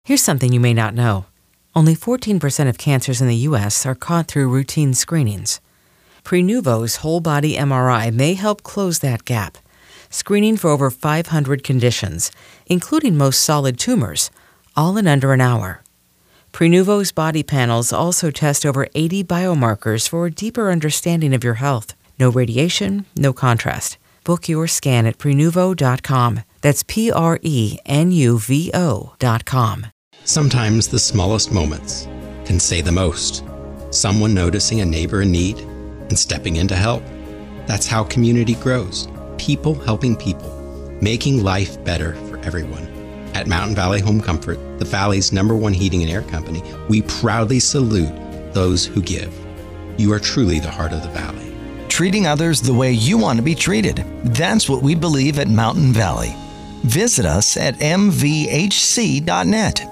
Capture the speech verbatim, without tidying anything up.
Here's something you may not know. Only fourteen percent of cancers in the U S are caught through routine screenings. Prenuvo's whole-body M R I may help close that gap, screening for over five hundred conditions, including most solid tumors, all in under an hour. Prenuvo's body panels also test over eighty biomarkers for a deeper understanding of your health. No radiation, no contrast. Book your scan at Prenuvo dot com. That's P R E N U V O dot com. Sometimes the smallest moments can say the most. Someone noticing a neighbor in need and stepping in to help. That's how community grows. People helping people, making life better for everyone. At Mountain Valley Home Comfort, the Valley's number one heating and air company, we proudly salute those who give. You are truly the heart of the Valley. Treating others the way you want to be treated. That's what we believe at Mountain Valley. Visit us at M V H C dot net.